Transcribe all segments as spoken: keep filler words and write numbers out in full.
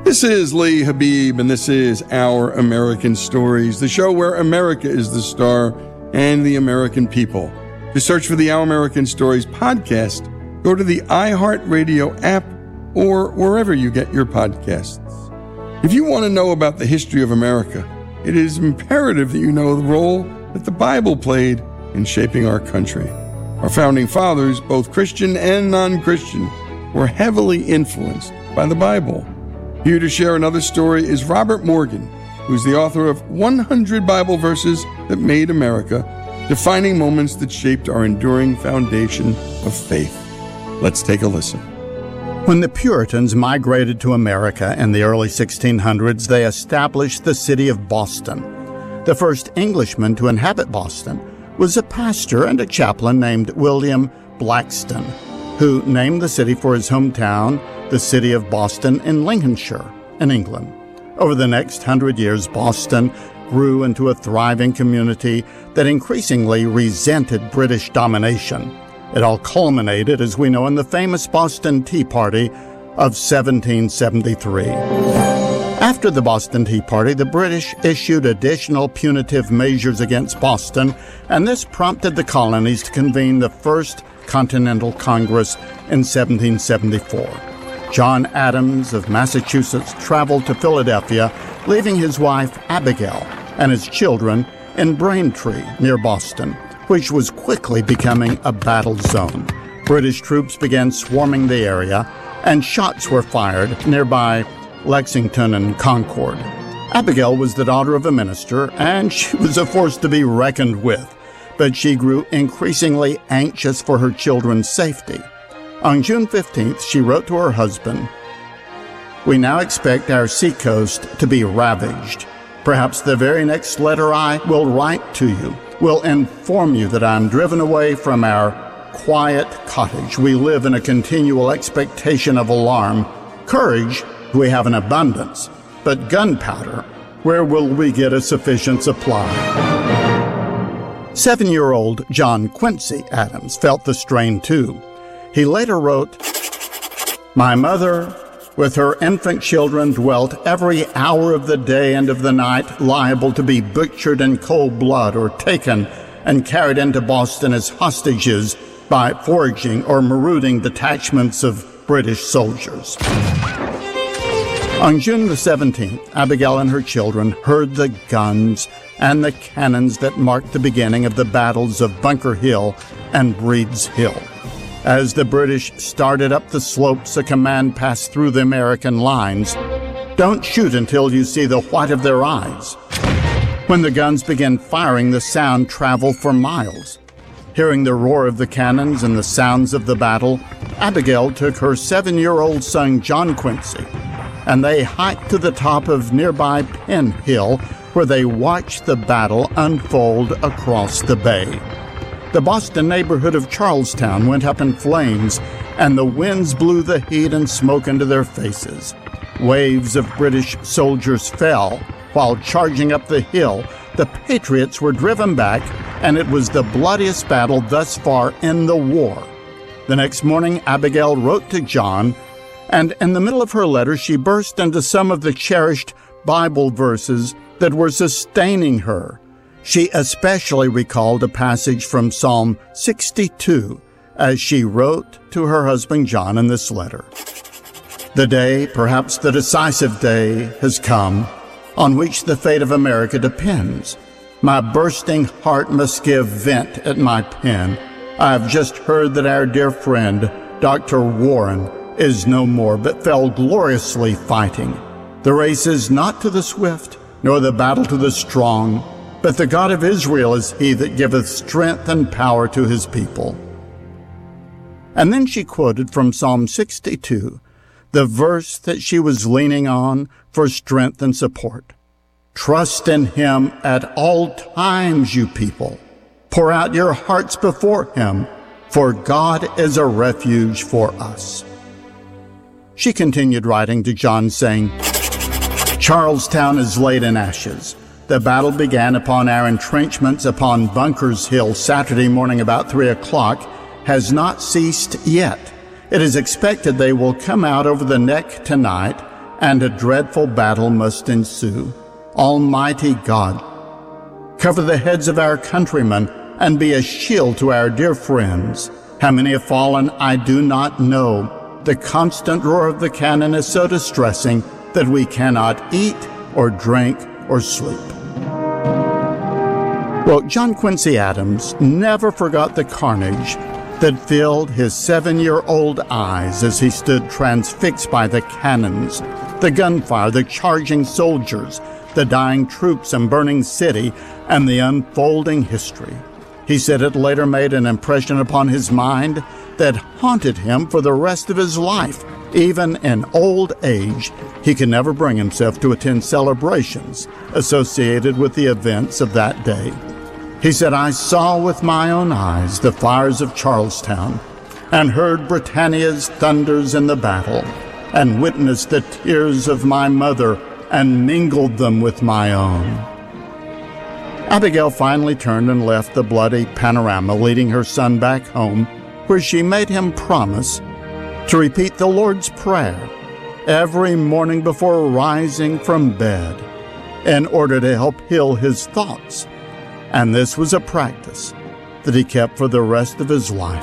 This is Lee Habib, and this is Our American Stories, the show where America is the star and the American people. To search for the Our American Stories podcast, go to the iHeartRadio app or wherever you get your podcasts. If you want to know about the history of America, it is imperative that you know the role that the Bible played in shaping our country. Our founding fathers, both Christian and non-Christian, were heavily influenced by the Bible. Here to share another story is Robert Morgan, who's the author of one hundred Bible Verses That Made America, defining moments that shaped our enduring foundation of faith. Let's take a listen. When the Puritans migrated to America in the early sixteen hundreds, they established the city of Boston. The first Englishman to inhabit Boston was a pastor and a chaplain named William Blackstone, who named the city for his hometown, the city of Boston in Lincolnshire, in England. Over the next hundred years, Boston grew into a thriving community that increasingly resented British domination. It all culminated, as we know, in the famous Boston Tea Party of seventeen seventy-three. After the Boston Tea Party, the British issued additional punitive measures against Boston, and this prompted the colonies to convene the First Continental Congress in seventeen seventy-four. John Adams of Massachusetts traveled to Philadelphia, leaving his wife Abigail and his children in Braintree near Boston, which was quickly becoming a battle zone. British troops began swarming the area, and shots were fired nearby Lexington and Concord. Abigail was the daughter of a minister, and she was a force to be reckoned with, but she grew increasingly anxious for her children's safety. On June fifteenth, she wrote to her husband, "We now expect our seacoast to be ravaged. Perhaps the very next letter I will write to you will inform you that I am driven away from our quiet cottage. We live in a continual expectation of alarm. Courage we have in abundance, but gunpowder, where will we get a sufficient supply?" Seven-year-old John Quincy Adams felt the strain too. He later wrote, "My mother, with her infant children, dwelt every hour of the day and of the night liable to be butchered in cold blood or taken and carried into Boston as hostages by foraging or marauding detachments of British soldiers." On June the seventeenth, Abigail and her children heard the guns and the cannons that marked the beginning of the battles of Bunker Hill and Breed's Hill. As the British started up the slopes, a command passed through the American lines, "Don't shoot until you see the white of their eyes." When the guns began firing, the sound traveled for miles. Hearing the roar of the cannons and the sounds of the battle, Abigail took her seven-year-old son John Quincy, and they hiked to the top of nearby Penn Hill, where they watched the battle unfold across the bay. The Boston neighborhood of Charlestown went up in flames, and the winds blew the heat and smoke into their faces. Waves of British soldiers fell. While charging up the hill, the Patriots were driven back, and it was the bloodiest battle thus far in the war. The next morning, Abigail wrote to John, and in the middle of her letter, she burst into some of the cherished Bible verses that were sustaining her. She especially recalled a passage from Psalm sixty-two as she wrote to her husband John in this letter. "The day, perhaps the decisive day, has come on which the fate of America depends. My bursting heart must give vent at my pen. I have just heard that our dear friend, Doctor Warren, is no more, but fell gloriously fighting. The race is not to the swift, nor the battle to the strong, but the God of Israel is he that giveth strength and power to his people." And then she quoted from Psalm sixty-two, the verse that she was leaning on for strength and support. "Trust in him at all times, you people. Pour out your hearts before him, for God is a refuge for us." She continued writing to John, saying, "Charlestown is laid in ashes. The battle began upon our entrenchments upon Bunker's Hill Saturday morning about three o'clock, has not ceased yet. It is expected they will come out over the neck tonight, and a dreadful battle must ensue. Almighty God, cover the heads of our countrymen and be a shield to our dear friends. How many have fallen, I do not know. The constant roar of the cannon is so distressing that we cannot eat or drink or sleep. Well, John Quincy Adams never forgot the carnage that filled his seven-year-old eyes as he stood transfixed by the cannons, the gunfire, the charging soldiers, the dying troops and burning city, and the unfolding history. He said it later made an impression upon his mind that haunted him for the rest of his life. Even in old age, he could never bring himself to attend celebrations associated with the events of that day. He said, I saw with my own eyes the fires of Charlestown, and heard Britannia's thunders in the battle, and witnessed the tears of my mother, and mingled them with my own. Abigail finally turned and left the bloody panorama, leading her son back home, where she made him promise to repeat the Lord's Prayer every morning before rising from bed in order to help heal his thoughts. And this was a practice that he kept for the rest of his life.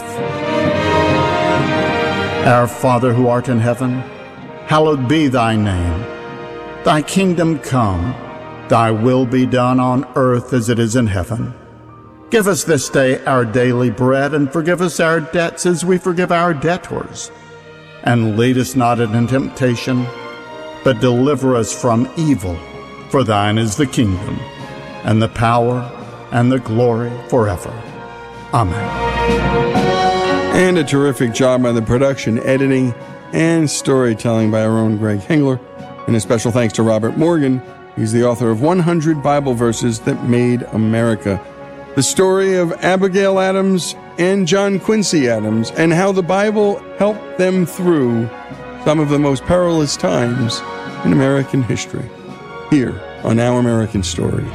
Our Father who art in heaven, hallowed be thy name. Thy kingdom come, thy will be done on earth as it is in heaven. Give us this day our daily bread, and forgive us our debts as we forgive our debtors. And lead us not into temptation, but deliver us from evil. For thine is the kingdom, and the power, and the glory forever. Amen. And a terrific job by the production, editing, and storytelling by our own Greg Hengler. And a special thanks to Robert Morgan. He's the author of one hundred Bible Verses That Made America. The story of Abigail Adams and John Quincy Adams, and how the Bible helped them through some of the most perilous times in American history. Here on Our American Stories.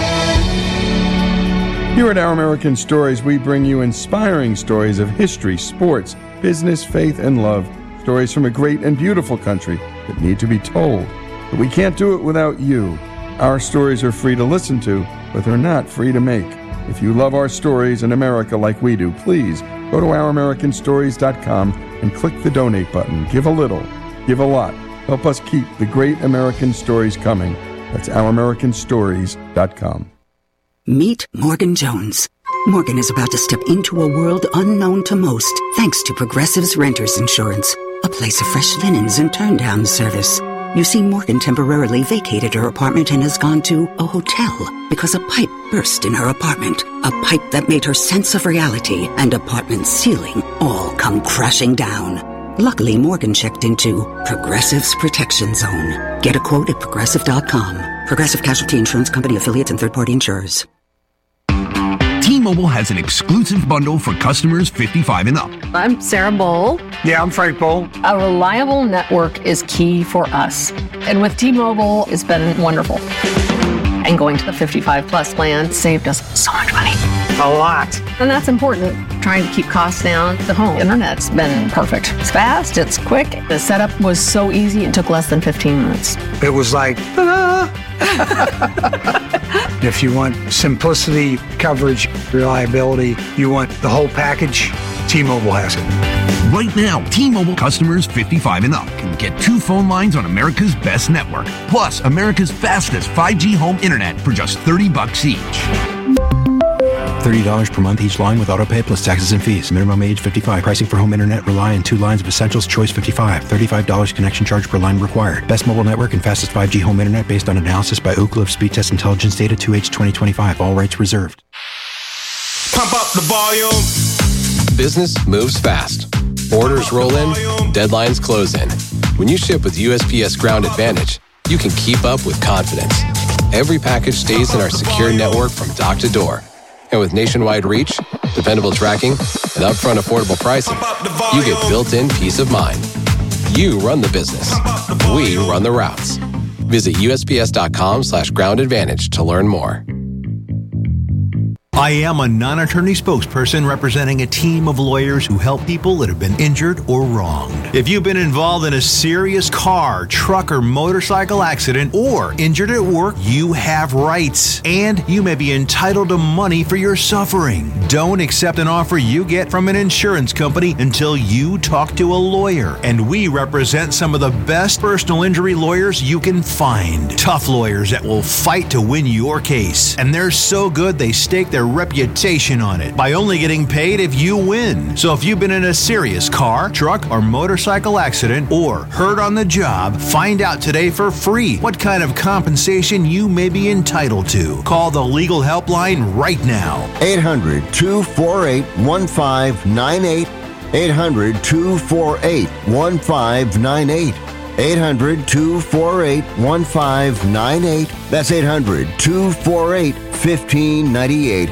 Here at Our American Stories, we bring you inspiring stories of history, sports, business, faith, and love. Stories from a great and beautiful country that need to be told. But we can't do it without you. Our stories are free to listen to, but they're not free to make. If you love our stories in America like we do, please go to our american stories dot com and click the donate button. Give a little, give a lot. Help us keep the great American stories coming. That's our american stories dot com. Meet Morgan Jones. Morgan is about to step into a world unknown to most, thanks to Progressive's Renters Insurance, a place of fresh linens and turn-down service. You see, Morgan temporarily vacated her apartment and has gone to a hotel because a pipe burst in her apartment. A pipe that made her sense of reality and apartment ceiling all come crashing down. Luckily, Morgan checked into Progressive's Protection Zone. Get a quote at progressive dot com. Progressive Casualty Insurance Company, affiliates, and third-party insurers. T-Mobile has an exclusive bundle for customers fifty-five and up. I'm Sarah Bowl. Yeah, I'm Frank Bowl. A reliable network is key for us. And with T-Mobile, it's been wonderful. And going to the fifty-five plus plan saved us so much money. A lot. And that's important. Trying to keep costs down. The home internet's been perfect. It's fast, it's quick. The setup was so easy, it took less than fifteen minutes. It was like, ta-da! If you want simplicity, coverage, reliability, you want the whole package, T-Mobile has it. Right now, T-Mobile customers fifty-five and up can get two phone lines on America's best network, plus America's fastest five G home internet for just thirty bucks each. thirty dollars per month each line with autopay plus taxes and fees. Minimum age fifty-five. Pricing for home internet rely on two lines of Essentials Choice fifty-five. thirty-five dollars connection charge per line required. Best mobile network and fastest five G home internet based on analysis by Ookla of Speed Test Intelligence Data two H twenty twenty-five. All rights reserved. Pump up the volume. Business moves fast. Orders roll in, deadlines close in. When you ship with U S P S Ground Advantage, you can keep up with confidence. Every package stays in our secure network from dock to door. And with nationwide reach, dependable tracking, and upfront affordable pricing, you get built-in peace of mind. You run the business. We run the routes. Visit U S P S dot com slash ground advantage to learn more. I am a non-attorney spokesperson representing a team of lawyers who help people that have been injured or wronged. If you've been involved in a serious car, truck, or motorcycle accident or injured at work, you have rights, and you may be entitled to money for your suffering. Don't accept an offer you get from an insurance company until you talk to a lawyer, and we represent some of the best personal injury lawyers you can find. Tough lawyers that will fight to win your case, and they're so good they stake their reputation on it by only getting paid if you win. So if you've been in a serious car, truck, or motorcycle accident or hurt on the job, find out today for free what kind of compensation you may be entitled to. Call the legal helpline right now. eight hundred, two four eight, one five nine eight. eight hundred, two four eight, one five nine eight. eight hundred, two four eight, one five nine eight. That's eight hundred, two four eight, one five nine eight.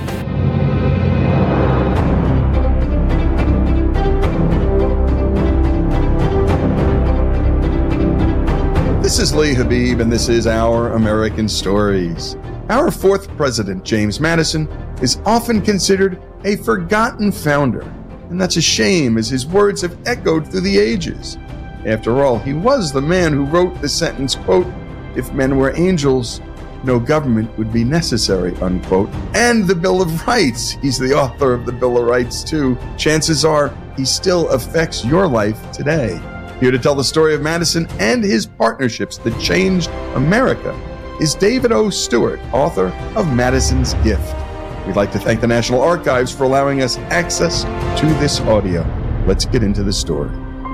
This is Lee Habib, and this is Our American Stories. Our fourth president, James Madison, is often considered a forgotten founder, and that's a shame, as his words have echoed through the ages. After all, he was the man who wrote the sentence, quote, "If men were angels, no government would be necessary," unquote. And the Bill of Rights. He's the author of the Bill of Rights, too. Chances are he still affects your life today. Here to tell the story of Madison and his partnerships that changed America is David O. Stewart, author of Madison's Gift. We'd like to thank the National Archives for allowing us access to this audio. Let's get into the story.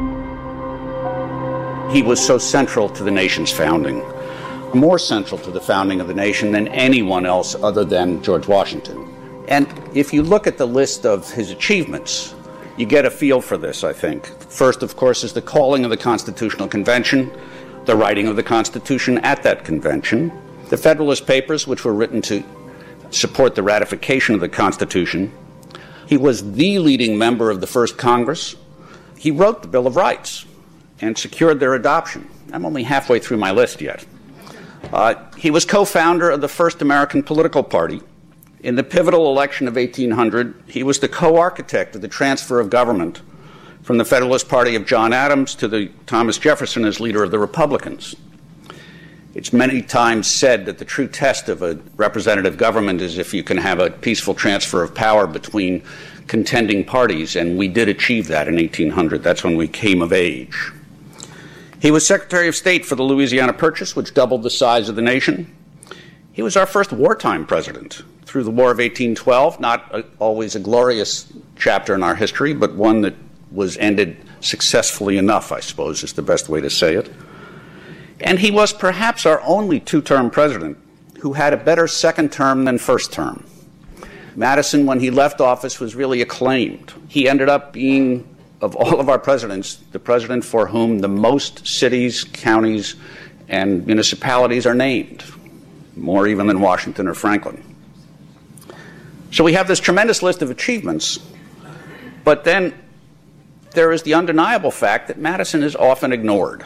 He was so central to the nation's founding, more central to the founding of the nation than anyone else other than George Washington. And if you look at the list of his achievements, you get a feel for this, I think. First, of course, is the calling of the Constitutional Convention, the writing of the Constitution at that convention, the Federalist Papers, which were written to support the ratification of the Constitution. He was the leading member of the first Congress. He wrote the Bill of Rights and secured their adoption. I'm only halfway through my list yet. Uh, he was co-founder of the first American political party. In the pivotal election of eighteen hundred, he was the co-architect of the transfer of government from the Federalist Party of John Adams to the Thomas Jefferson as leader of the Republicans. It's many times said that the true test of a representative government is if you can have a peaceful transfer of power between contending parties, and we did achieve that in eighteen hundred. That's when we came of age. He was Secretary of State for the Louisiana Purchase, which doubled the size of the nation. He was our first wartime president through the War of eighteen twelve, not a, always a glorious chapter in our history, but one that was ended successfully enough, I suppose, is the best way to say it. And he was perhaps our only two-term president who had a better second term than first term. Madison, when he left office, was really acclaimed. He ended up being, of all of our presidents, the president for whom the most cities, counties, and municipalities are named, more even than Washington or Franklin. So we have this tremendous list of achievements, but then there is the undeniable fact that Madison is often ignored.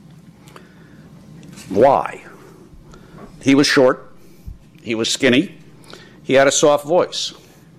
Why? He was short, he was skinny, he had a soft voice.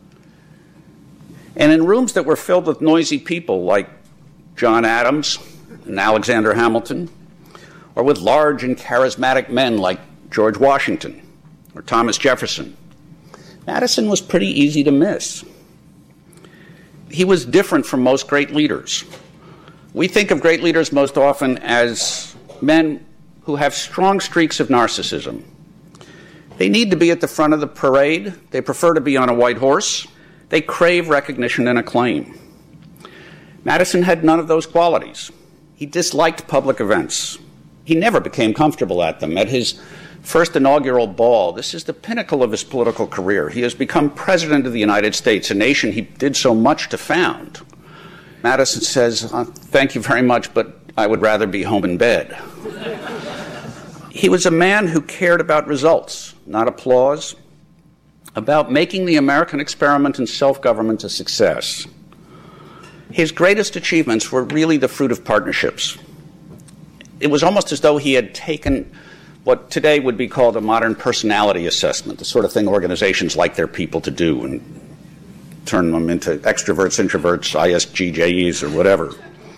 And in rooms that were filled with noisy people like John Adams and Alexander Hamilton, or with large and charismatic men like George Washington or Thomas Jefferson, Madison was pretty easy to miss. He was different from most great leaders. We think of great leaders most often as men who have strong streaks of narcissism. They need to be at the front of the parade. They prefer to be on a white horse. They crave recognition and acclaim. Madison had none of those qualities. He disliked public events. He never became comfortable at them. At his first inaugural ball, this is the pinnacle of his political career. He has become president of the United States, a nation he did so much to found. Madison says, uh, thank you very much, but I would rather be home in bed. He was a man who cared about results, not applause, about making the American experiment in self-government a success. His greatest achievements were really the fruit of partnerships. It was almost as though he had taken what today would be called a modern personality assessment, the sort of thing organizations like their people to do and turn them into extroverts, introverts, I S G J Es, or whatever.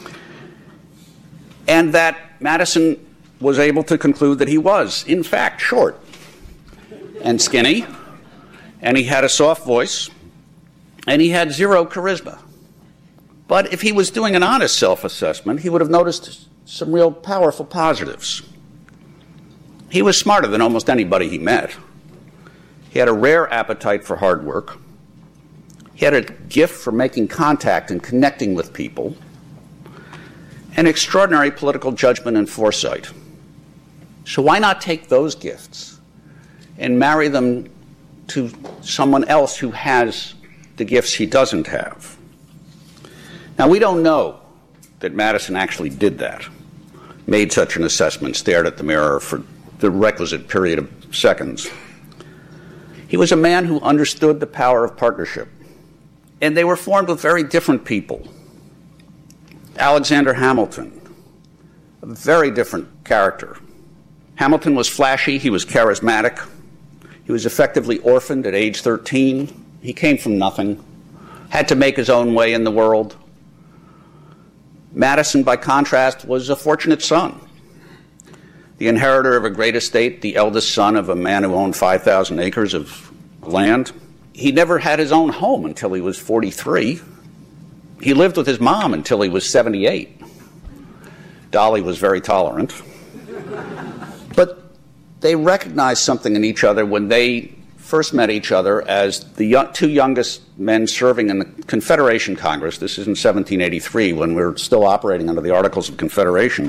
And that Madison was able to conclude that he was, in fact, short and skinny, and he had a soft voice, and he had zero charisma. But if he was doing an honest self-assessment, he would have noticed some real powerful positives. He was smarter than almost anybody he met. He had a rare appetite for hard work. He had a gift for making contact and connecting with people, and extraordinary political judgment and foresight. So why not take those gifts and marry them to someone else who has the gifts he doesn't have? Now, we don't know that Madison actually did that, made such an assessment, stared at the mirror for the requisite period of seconds. He was a man who understood the power of partnership, and they were formed with very different people. Alexander Hamilton, a very different character. Hamilton was flashy, he was charismatic, he was effectively orphaned at age thirteen. He came from nothing, had to make his own way in the world. Madison, by contrast, was a fortunate son, the inheritor of a great estate, the eldest son of a man who owned five thousand acres of land. He never had his own home until he was forty-three. He lived with his mom until he was seventy-eight. Dolly was very tolerant. But they recognized something in each other when they first met each other as the young, two youngest men serving in the Confederation Congress. This is in seventeen eighty-three, when we were still operating under the Articles of Confederation.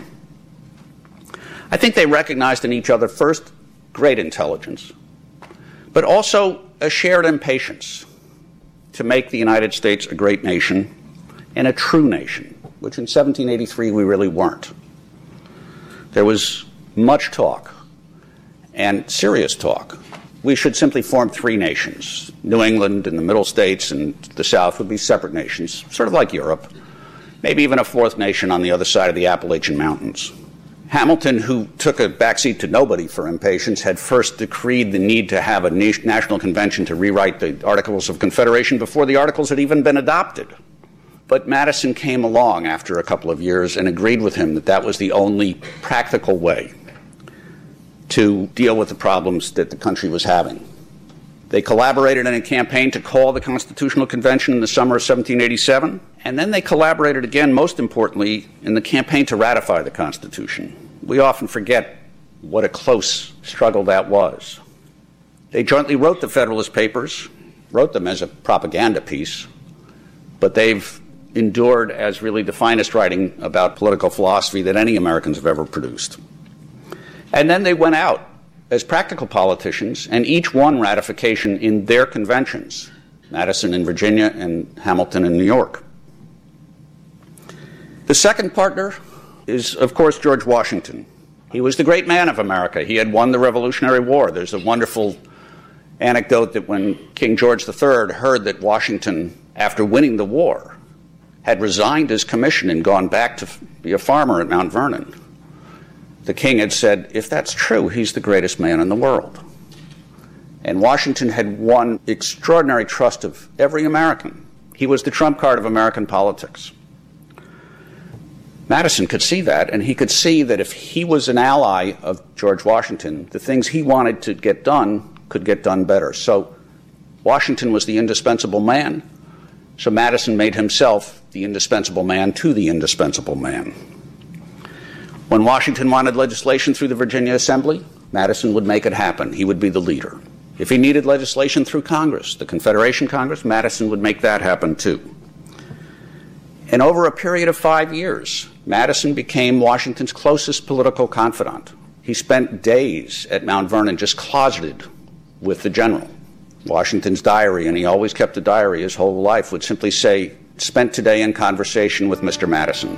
I think they recognized in each other, first, great intelligence, but also a shared impatience to make the United States a great nation and a true nation, which in seventeen eighty-three we really weren't. There was much talk, and serious talk. We should simply form three nations. New England and the Middle States and the South would be separate nations, sort of like Europe. Maybe even a fourth nation on the other side of the Appalachian Mountains. Hamilton, who took a backseat to nobody for impatience, had first decreed the need to have a national convention to rewrite the Articles of Confederation before the Articles had even been adopted. But Madison came along after a couple of years and agreed with him that that was the only practical way to deal with the problems that the country was having. They collaborated in a campaign to call the Constitutional Convention in the summer of seventeen eighty-seven, and then they collaborated again, most importantly, in the campaign to ratify the Constitution. We often forget what a close struggle that was. They jointly wrote the Federalist Papers, wrote them as a propaganda piece, but they've endured as really the finest writing about political philosophy that any Americans have ever produced. And then they went out as practical politicians, and each won ratification in their conventions, Madison in Virginia and Hamilton in New York. The second partner is, of course, George Washington. He was the great man of America. He had won the Revolutionary War. There's a wonderful anecdote that when King George the Third heard that Washington, after winning the war, had resigned his commission and gone back to be a farmer at Mount Vernon, the king had said, if that's true, he's the greatest man in the world. And Washington had won extraordinary trust of every American. He was the trump card of American politics. Madison could see that, and he could see that if he was an ally of George Washington, the things he wanted to get done could get done better. So Washington was the indispensable man, so Madison made himself the indispensable man to the indispensable man. When Washington wanted legislation through the Virginia Assembly, Madison would make it happen. He would be the leader. If he needed legislation through Congress, the Confederation Congress, Madison would make that happen too. And over a period of five years, Madison became Washington's closest political confidant. He spent days at Mount Vernon just closeted with the general. Washington's diary, and he always kept a diary his whole life, would simply say, spent today in conversation with Mister Madison.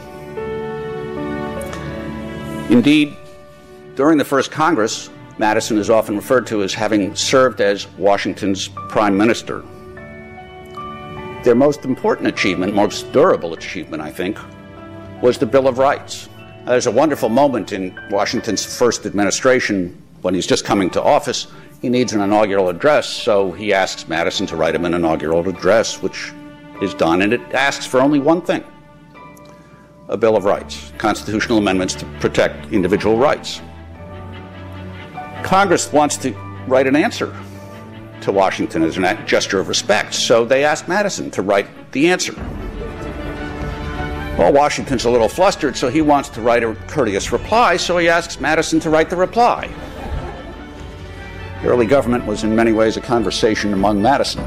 Indeed, during the first Congress, Madison is often referred to as having served as Washington's prime minister. Their most important achievement, most durable achievement, I think, was the Bill of Rights. Now, there's a wonderful moment in Washington's first administration when he's just coming to office, he needs an inaugural address, so he asks Madison to write him an inaugural address, which is done, and it asks for only one thing: a Bill of Rights, constitutional amendments to protect individual rights. Congress wants to write an answer to Washington as a gesture of respect, so they ask Madison to write the answer. Well, Washington's a little flustered, so he wants to write a courteous reply, so he asks Madison to write the reply. The early government was in many ways a conversation among Madison.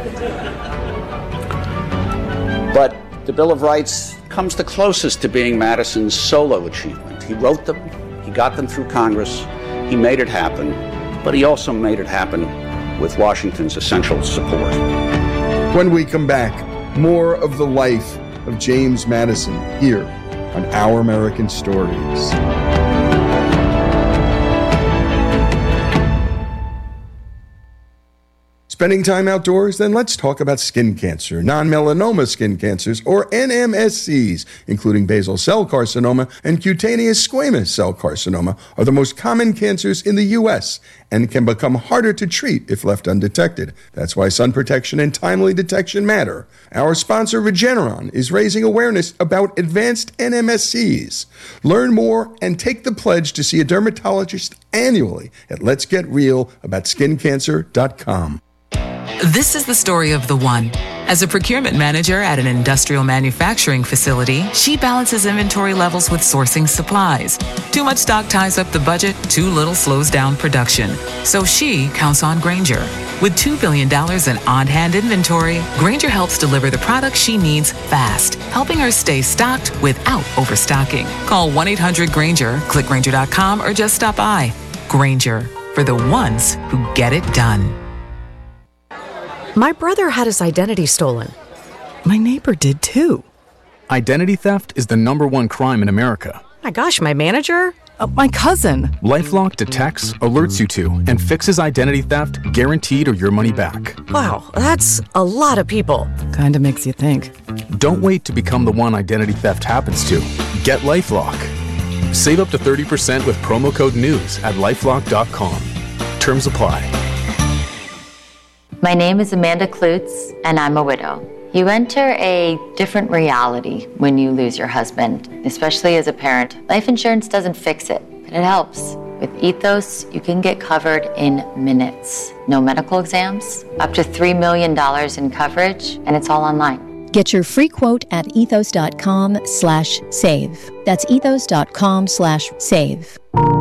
But the Bill of Rights comes the closest to being Madison's solo achievement. He wrote them, he got them through Congress, he made it happen, but he also made it happen with Washington's essential support. When we come back, more of the life of James Madison here on Our American Stories. Spending time outdoors? Then let's talk about skin cancer. Non-melanoma skin cancers, or N M S Cs, including basal cell carcinoma and cutaneous squamous cell carcinoma, are the most common cancers in the U S and can become harder to treat if left undetected. That's why sun protection and timely detection matter. Our sponsor, Regeneron, is raising awareness about advanced N M S Cs. Learn more and take the pledge to see a dermatologist annually at lets get real about skin cancer dot com. This is the story of the one. As a procurement manager at an industrial manufacturing facility, she balances inventory levels with sourcing supplies. Too much stock ties up the budget, too little slows down production. So she counts on Grainger. With two billion dollars in on-hand inventory, Grainger helps deliver the products she needs fast, helping her stay stocked without overstocking. Call one eight hundred Grainger, click Grainger dot com, or just stop by. Grainger, for the ones who get it done. My brother had his identity stolen. My neighbor did too. Identity theft is the number one crime in America. My gosh, my manager? Uh, my cousin. LifeLock detects, alerts you to, and fixes identity theft, guaranteed or your money back. Wow, that's a lot of people. Kinda makes you think. Don't wait to become the one identity theft happens to. Get LifeLock. Save up to thirty percent with promo code NEWS at lifelock dot com. Terms apply. My name is Amanda Klutz, and I'm a widow. You enter a different reality when you lose your husband, especially as a parent. Life insurance doesn't fix it, but it helps. With Ethos, you can get covered in minutes. No medical exams, up to three million dollars in coverage, and it's all online. Get your free quote at ethos dot com slash save. That's ethos dot com slash save.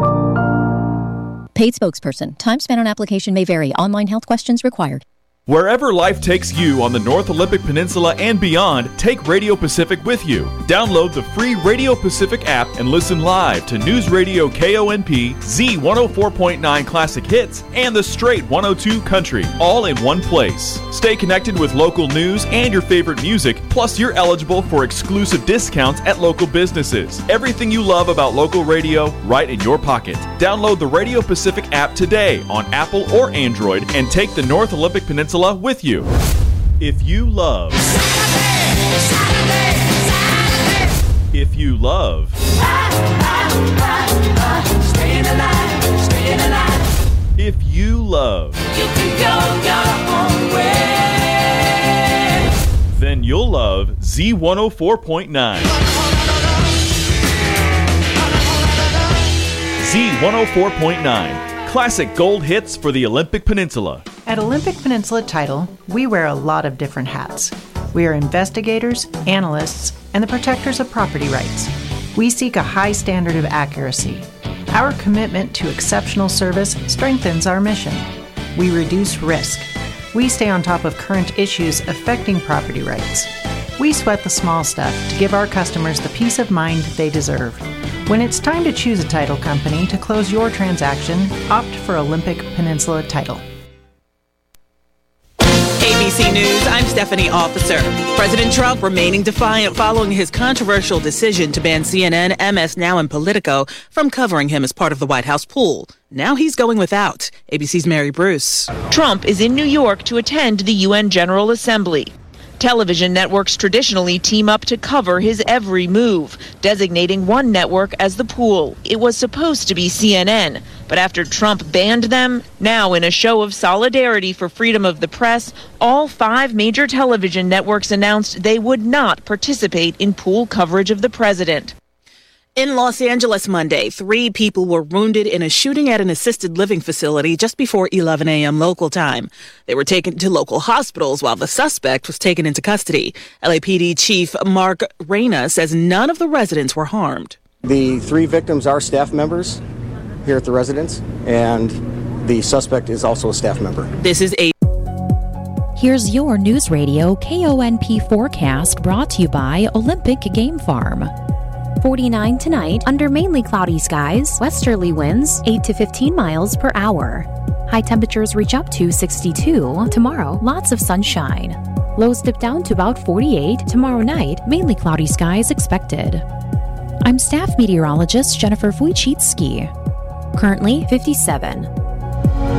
Paid spokesperson. Time spent on application may vary. Online health questions required. Wherever life takes you on the North Olympic Peninsula and beyond, take Radio Pacific with you. Download the free Radio Pacific app and listen live to News Radio K O N P, Z one oh four point nine Classic Hits, and the Straight one oh two Country, all in one place. Stay connected with local news and your favorite music, plus you're eligible for exclusive discounts at local businesses. Everything you love about local radio, right in your pocket. Download the Radio Pacific app today on Apple or Android and take the North Olympic Peninsula with you. If you love Saturday, Saturday, Saturday. If you love ah, ah, ah, staying alive, staying alive. If you love you can go your own way, then you'll love Z one oh four point nine. Z one oh four point nine. Classic gold hits for the Olympic Peninsula. At Olympic Peninsula Title, we wear a lot of different hats. We are investigators, analysts, and the protectors of property rights. We seek a high standard of accuracy. Our commitment to exceptional service strengthens our mission. We reduce risk. We stay on top of current issues affecting property rights. We sweat the small stuff to give our customers the peace of mind they deserve. When it's time to choose a title company to close your transaction, opt for Olympic Peninsula Title. A B C News, I'm Stephanie Officer. President Trump remaining defiant following his controversial decision to ban C N N, M S Now, and Politico from covering him as part of the White House pool. Now he's going without. A B C's Mary Bruce. Trump is in New York to attend the U N General Assembly. Television networks traditionally team up to cover his every move, designating one network as the pool. It was supposed to be C N N, But after Trump banned them, now in a show of solidarity for freedom of the press, all five major television networks announced they would not participate in pool coverage of the president. In Los Angeles Monday, three people were wounded in a shooting at an assisted living facility just before eleven a.m. local time. They were taken to local hospitals while the suspect was taken into custody. L A P D Chief Mark Reyna says none of the residents were harmed. The three victims are staff members here at the residence, and the suspect is also a staff member. This is a Here's your News Radio K O N P forecast brought to you by Olympic Game Farm. forty-nine tonight, under mainly cloudy skies, westerly winds eight to fifteen miles per hour. High temperatures reach up to sixty-two. Tomorrow, lots of sunshine. Lows dip down to about forty-eight. Tomorrow night, mainly cloudy skies expected. I'm staff meteorologist Jennifer Wojcicki. Currently fifty-seven.